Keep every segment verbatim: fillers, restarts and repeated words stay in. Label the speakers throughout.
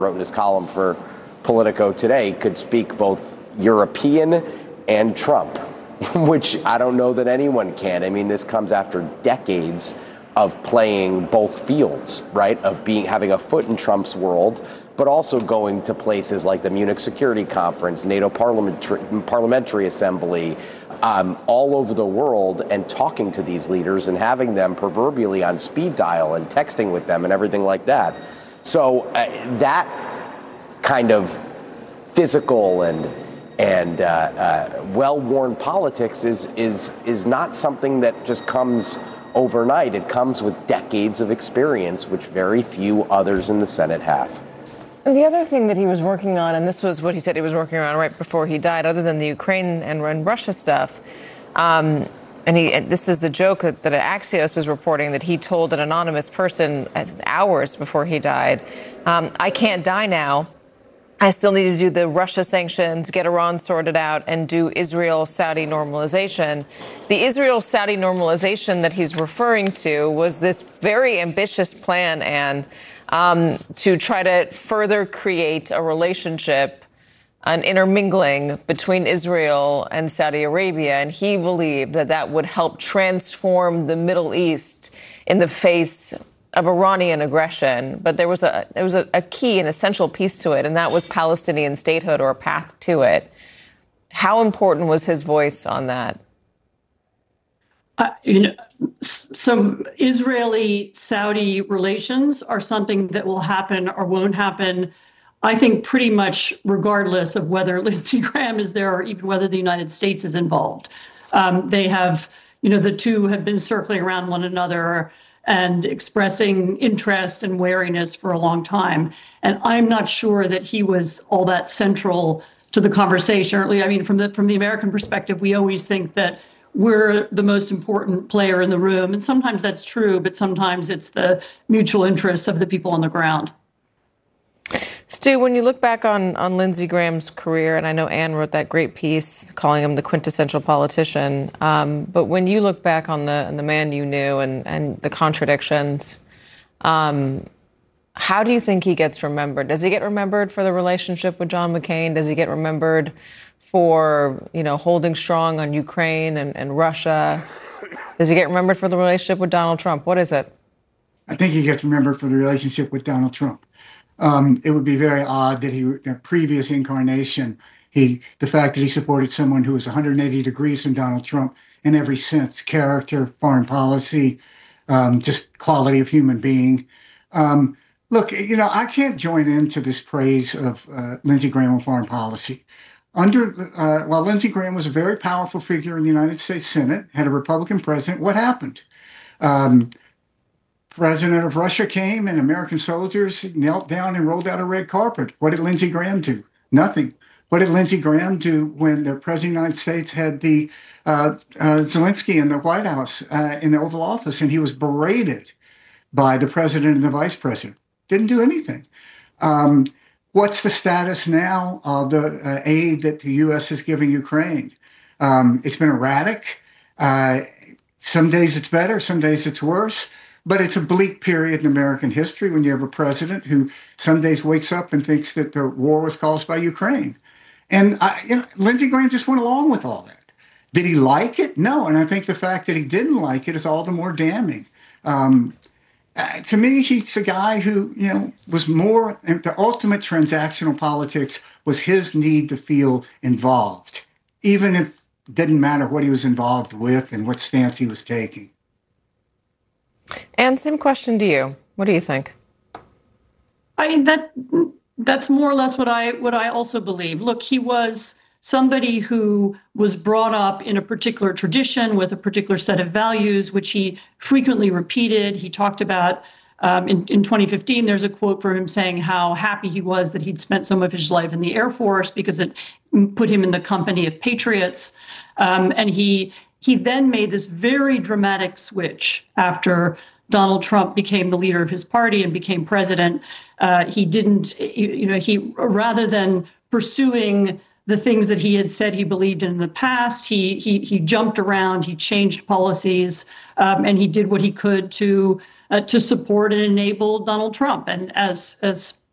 Speaker 1: wrote in his column for Politico today, could speak both European and Trump, which I don't know that anyone can. I mean, this comes after decades of playing both fields, right? Of being having a foot in Trump's world, but also going to places like the Munich Security Conference, NATO Parliamentary, Parliamentary Assembly, um, all over the world, and talking to these leaders and having them proverbially on speed dial and texting with them and everything like that. So uh, that kind of physical and and uh, uh, well-worn politics is is is not something that just comes overnight. It comes with decades of experience, which very few others in the Senate have.
Speaker 2: And the other thing that he was working on, and this was what he said he was working on right before he died, other than the Ukraine and, and Russia stuff, um, and he and this is the joke that, that Axios was reporting, that he told an anonymous person hours before he died, um, I can't die now. I still need to do the Russia sanctions, get Iran sorted out, and do Israel-Saudi normalization. The Israel-Saudi normalization that he's referring to was this very ambitious plan, Anne, um, to try to further create a relationship, an intermingling between Israel and Saudi Arabia. And he believed that that would help transform the Middle East in the face of Iranian aggression. But there was a there was a, a key and essential piece to it, and that was Palestinian statehood, or a path to it. How important was his voice on that?
Speaker 3: Uh, you know, so Israeli-Saudi relations are something that will happen or won't happen, I think, pretty much regardless of whether Lindsey Graham is there or even whether the United States is involved. Um, they have, you know, the two have been circling around one another and expressing interest and wariness for a long time. And I'm not sure that he was all that central to the conversation. Or at least, I mean, from the from the American perspective, we always think that we're the most important player in the room. And sometimes that's true, but sometimes it's the mutual interests of the people on the ground.
Speaker 2: Stu, when you look back on, on Lindsey Graham's career, and I know Anne wrote that great piece calling him the quintessential politician, um, but when you look back on the, on the man you knew and, and the contradictions, um, how do you think he gets remembered? Does he get remembered for the relationship with John McCain? Does he get remembered for, you know, holding strong on Ukraine and, and Russia? Does he get remembered for the relationship with Donald Trump? What is it?
Speaker 4: I think he gets remembered for the relationship with Donald Trump. Um, it would be very odd that he, in a previous incarnation, he, the fact that he supported someone who was one hundred eighty degrees from Donald Trump in every sense, character, foreign policy, um, just quality of human being. Um, look, you know, I can't join into this praise of uh, Lindsey Graham on foreign policy. Under, uh, while Lindsey Graham was a very powerful figure in the United States Senate, had a Republican president, what happened? Um, President of Russia came and American soldiers knelt down and rolled out a red carpet. What did Lindsey Graham do? Nothing. What did Lindsey Graham do when the President of the United States had the uh, uh, Zelensky in the White House, uh, in the Oval Office, and he was berated by the President and the Vice President? Didn't do anything. Um, what's the status now of the uh, aid that the U S is giving Ukraine? Um, it's been erratic. Uh, some days it's better, some days it's worse. But it's a bleak period in American history when you have a president who some days wakes up and thinks that the war was caused by Ukraine. And I, you know, Lindsey Graham just went along with all that. Did he like it? No. And I think the fact that he didn't like it is all the more damning. Um, uh, to me, he's a guy who, you know, was more, the ultimate transactional politics was his need to feel involved, even if it didn't matter what he was involved with and what stance he was taking.
Speaker 2: And same question to you. What do you think?
Speaker 3: I mean, that that's more or less what I what I also believe. Look, he was somebody who was brought up in a particular tradition with a particular set of values, which he frequently repeated. He talked about um, in, in twenty fifteen, there's a quote from him saying how happy he was that he'd spent so much of his life in the Air Force because it put him in the company of patriots. Um, and he He then made this very dramatic switch after Donald Trump became the leader of his party and became president. Uh, he didn't, you know, he rather than pursuing the things that he had said he believed in in the past, he he he jumped around, he changed policies, um, and he did what he could to uh, to support and enable Donald Trump. And as as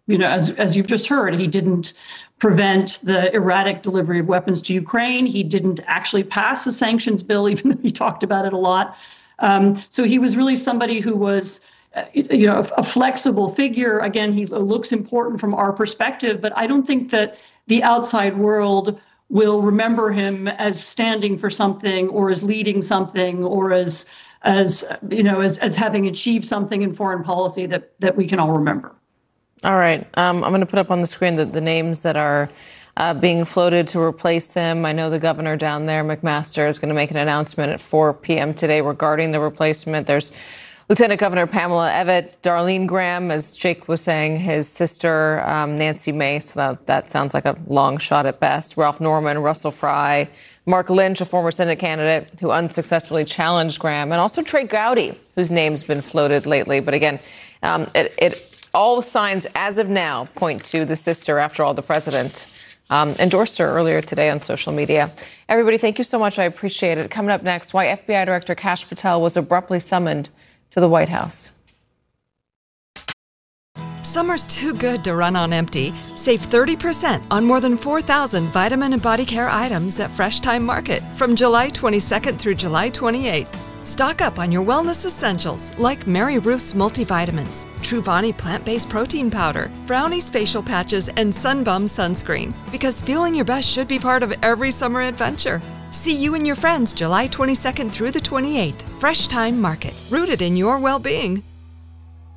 Speaker 3: you know, as, as you've just heard, he didn't prevent the erratic delivery of weapons to Ukraine. He didn't actually pass a sanctions bill, even though he talked about it a lot. Um, so he was really somebody who was, uh, you know, a, a flexible figure. Again, he looks important from our perspective, but I don't think that the outside world will remember him as standing for something or as leading something or as, as you know, as, as having achieved something in foreign policy that, that we can all remember.
Speaker 2: All right. Um, I'm going to put up on the screen the, the names that are uh, being floated to replace him. I know the governor down there, McMaster, is going to make an announcement at four p.m. today regarding the replacement. There's Lieutenant Governor Pamela Evett, Darlene Graham, as Jake was saying, his sister, um, Nancy Mace. So that, that sounds like a long shot at best. Ralph Norman, Russell Fry, Mark Lynch, a former Senate candidate who unsuccessfully challenged Graham, and also Trey Gowdy, whose name's been floated lately. But again, um, it, it all signs as of now point to the sister. After all, the president um, endorsed her earlier today on social media. Everybody, thank you so much. I appreciate it. Coming up next, why F B I Director Kash Patel was abruptly summoned to the White House.
Speaker 5: Summer's too good to run on empty. Save thirty percent on more than four thousand vitamin and body care items at Fresh Time Market from July twenty-second through July twenty-eighth. Stock up on your wellness essentials like Mary Ruth's multivitamins, Truvani plant-based protein powder, Brownie's facial patches, and Sunbum sunscreen. Because feeling your best should be part of every summer adventure. See you and your friends July twenty-second through the twenty-eighth. Fresh Time Market, rooted in your well-being.